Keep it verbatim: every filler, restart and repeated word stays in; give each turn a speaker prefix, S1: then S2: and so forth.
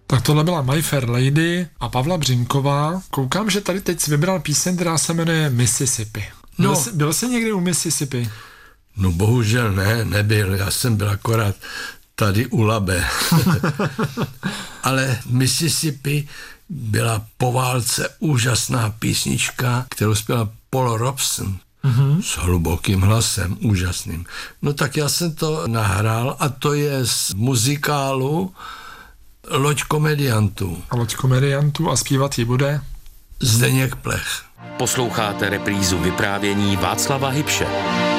S1: Tak tohle byla My Fair Lady a Pavla Břínková. Koukám, že tady teď jsi vybral píseň, která se jmenuje Mississippi. Byl,
S2: No.
S1: jsi, byl jsi někdy u Mississippi?
S2: No bohužel ne, nebyl, já jsem byl akorát tady u Labe. Ale Mississippi byla po válce úžasná písnička, kterou zpěla Paul Robson. Mm-hmm. S hlubokým hlasem, úžasným. No tak já jsem to nahrál a to je z muzikálu Loď komediantů.
S1: A Loď komediantů a zpívat ji bude?
S2: Zdeněk Plech.
S3: Posloucháte reprízu vyprávění Václava Hybše.